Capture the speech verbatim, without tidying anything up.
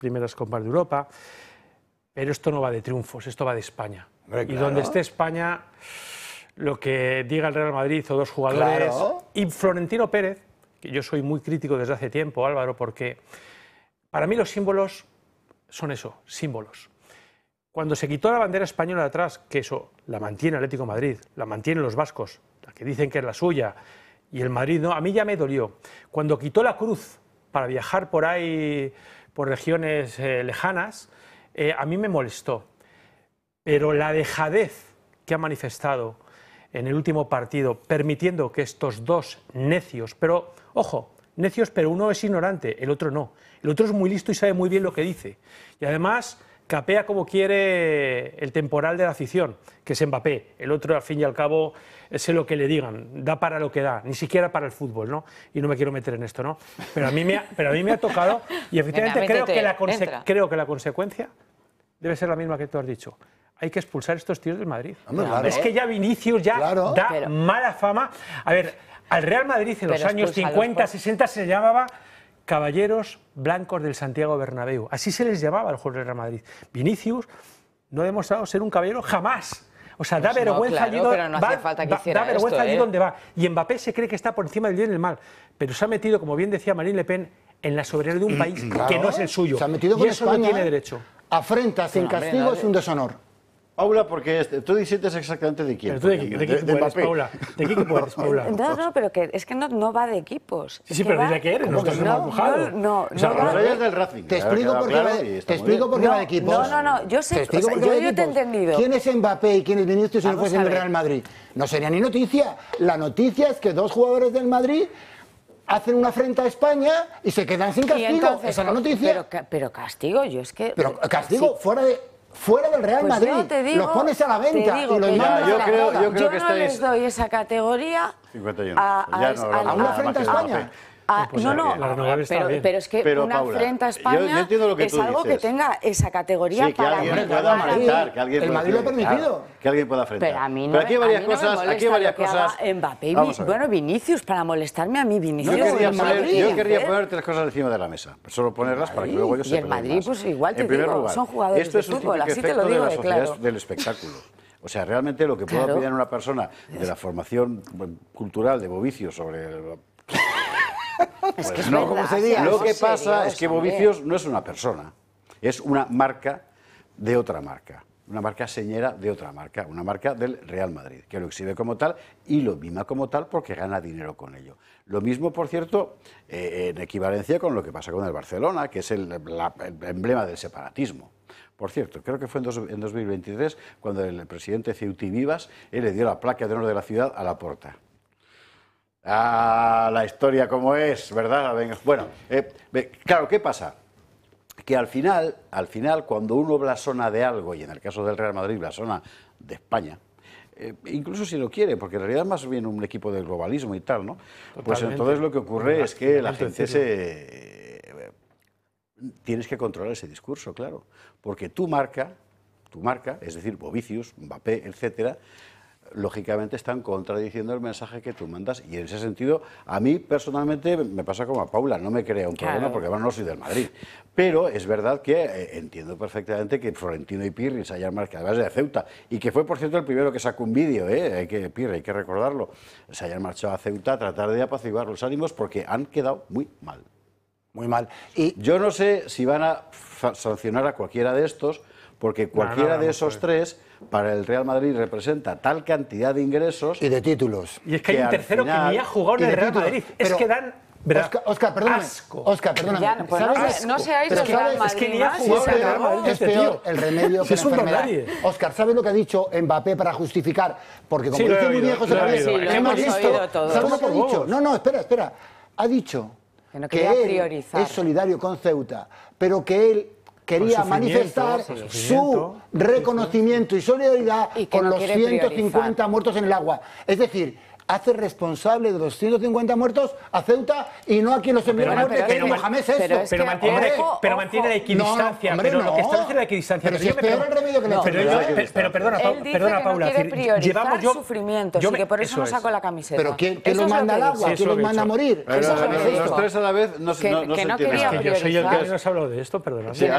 primeras Copas de Europa, pero esto no va de triunfos, esto va de España. Hombre, y claro. donde esté España, lo que diga el Real Madrid o dos jugadores, Claro. y Florentino Pérez, que yo soy muy crítico desde hace tiempo, Álvaro, porque para mí los símbolos son eso, símbolos. Cuando se quitó la bandera española de atrás, que eso la mantiene Atlético de Madrid, la mantienen los vascos, la que dicen que es la suya, y el Madrid no, a mí ya me dolió. Cuando quitó la cruz para viajar por ahí, por regiones eh, lejanas, eh, a mí me molestó. Pero la dejadez que ha manifestado en el último partido, permitiendo que estos dos necios, pero ojo, necios, pero uno es ignorante, el otro no. El otro es muy listo y sabe muy bien lo que dice. Y además capea como quiere el temporal de la afición, que es Mbappé. El otro, al fin y al cabo, sé lo que le digan, da para lo que da, ni siquiera para el fútbol, ¿no? Y no me quiero meter en esto, ¿no? Pero a mí me ha, pero a mí me ha tocado, y efectivamente Venga, creo, métete, que la conse entra. creo que la consecuencia debe ser la misma que tú has dicho. Hay que expulsar a estos tíos del Madrid. Hombre, claro. Es que ya Vinicius ya Claro. da Pero- mala fama. A ver, al Real Madrid en los Pero años expúlsalos cincuenta, por- sesenta se llamaba Caballeros Blancos del Santiago Bernabéu. Así se les llamaba al jugador del Real Madrid. Vinicius no ha demostrado ser un caballero jamás. O sea, da Pues no, vergüenza claro, allí, do- pero no hacía va- falta que da- hiciera da vergüenza esto, allí ¿eh? donde va. Y Mbappé se cree que está por encima del bien y del mal. Pero se ha metido, como bien decía Marine Le Pen, en la soberanía de un país que Claro. no es el suyo. Se ha metido y con eso España. no tiene derecho. Afrenta sin hombre, castigo nadie. es un deshonor. Paula, porque este, tú disientes exactamente de quién. Pero tú de, Porque- de qué equipo eres, Mbappé. Paula. ¿De qué equipo eres, Paula? No, no, pero que es que no, no va de equipos. Sí, sí, Es pero va- dile que eres, ¿Cómo nosotros que hemos no? mojado. No, no, O sea, no la va- Pero ella es del Racing. Te ya ha explico quedado por qué claro va y de, está te muy explico bien. por qué va de No, equipos. no, no, no, yo sé, Te explico o sea, por qué yo- va de yo te he equipos. entendido. ¿Quién es Mbappé y quién es Vinicius si no Vamos fuesen a del ver. Real Madrid? No sería ni noticia. La noticia es que dos jugadores del Madrid hacen una afrenta a España y se quedan sin Y castigo. entonces, Esa es la noticia. Pero, ca- pero castigo, yo es que... Pero castigo sí. fuera de fuera del Real Pues Madrid. yo te digo, los pones a la te venta digo y los que mandas yo a la creo- grada. yo creo que no estáis- les doy esa categoría cincuenta y uno. a, a, Ya es- no al- hablamos ¿A una nada afrenta a más que de España? Mbappé. a- Pues no, la- no, la renovar está pero, bien. pero es que Pero, una Paula, afrenta a yo- España yo entiendo lo que es tú algo dices. que tenga esa categoría Sí, que para alguien para pueda mí. afrentar, que alguien El pueda- Madrid lo ha permitido. Que alguien pueda afrentar. Pero a mí no, Pero aquí hay varias a mí no me cosas, aquí hay molesta varias lo que cosas. haga Mbappé y Vamos Vi- a ver. bueno, Vinicius, para molestarme a mí, Yo Vinicius. querría, el poner, Madrid, yo querría ¿eh? poner tres cosas encima de la mesa, solo ponerlas para que Ahí, luego yo y se el Madrid, pues igual te En primer digo, lugar, son jugadores esto de es un fútbol, típico así te lo efecto digo de de la sociedad claro. del espectáculo. O sea, realmente lo que puedo Claro. opinar una persona de la formación bueno, cultural de Bovicius sobre el, Es que es no, verdad, como se diga, seamos lo que pasa serios, es que hombre. Bovicius no es una persona, es una marca de otra marca, una marca señera de otra marca, una marca del Real Madrid, que lo exhibe como tal y lo mima como tal porque gana dinero con ello. Lo mismo, por cierto, eh, en equivalencia con lo que pasa con el Barcelona, que es el, la- el emblema del separatismo. Por cierto, creo que fue en, dos, en dos mil veintitrés cuando el presidente Ceuta y Vivas él le dio la placa de honor de la ciudad a Laporta. Ah, la historia como es, ¿verdad? Venga, bueno, eh, ve, claro, ¿qué pasa? Que al final, al final, cuando uno blasona de algo, y en el caso del Real Madrid blasona de España, eh, incluso si lo quiere, porque en realidad es más bien un equipo de globalismo y tal, ¿no? Pues Totalmente. entonces lo que ocurre es que la Lamento gente se... eh, tienes que controlar ese discurso, claro, porque tu marca, tu marca, es decir, Bovicius, Mbappé, etcétera, lógicamente están contradiciendo el mensaje que tú mandas y en ese sentido a mí personalmente me pasa como a Paula, no me crea un Claro. problema porque bueno, no soy del Madrid, pero es verdad que eh, entiendo perfectamente que Florentino y Pirri se hayan marchado, además de Ceuta, y que fue por cierto el primero que sacó un vídeo, ¿eh? hay que, Pirri, hay que recordarlo, se hayan marchado a Ceuta a tratar de apaciguar los ánimos porque han quedado muy mal. Muy mal. Y Yo no sé si van a fa- sancionar a cualquiera de estos, porque cualquiera no, no, de no esos puede. tres para el Real Madrid representa tal cantidad de ingresos. y de títulos. Y es que hay que un al tercero final- que ni ha jugado en y de el Real títulos. Madrid. Es Pero, que dan... ¿verdad? Oscar, Oscar, perdóname. Asco. Oscar, perdóname. Ya, pues no ¿Sabes? se- no seáis Pero el Real ¿sabes? Madrid Es que ni ha más, jugado se en el Real acabó. Madrid Es este peor tío. el remedio Si que es la un don enfermedad. nadie. Oscar, ¿sabes lo que ha dicho Mbappé para justificar? Porque como Sí, lo he dice muy oído, bien José lo he María, oído. Sí, lo hemos hemos visto- oído todos. ¿sabes lo que ha Por dicho? vos. No, no, espera, espera. Ha dicho Que no que quería él priorizar. es solidario con Ceuta, pero que él quería Con sufrimiento, manifestar con su sufrimiento. reconocimiento y solidaridad Y que con no los quiere ciento cincuenta priorizar. muertos en el agua. Es decir, hace responsable de los ciento cincuenta muertos a Ceuta y no a quien los envió a Pero- muerte, pero que es ni que- Mohamed es pero esto. es Pero que, mantiene, hombre, la, pero ojo. mantiene la equidistancia, No, hombre, pero lo no. que establece la equidistancia. Pero si yo es me peor pregun- el remedio que la No, pero, enfermedad. yo- pero- pero perdona, Él Pau- dice perdona que no Paula. quiere decir, priorizar llevamos yo, sufrimientos yo y me- que por eso, no es. sacó la camiseta. Pero ¿quién, quién Eso los es lo manda que al dice. agua? Sí, ¿Quién eso los lo he manda a dicho. morir? Pero Eso es lo los, que los dijo. tres a la vez no, se- Que- no, no que se no entiende. quería Que yo soy el que priorizar. menos ha hablado de esto, perdona. Sí,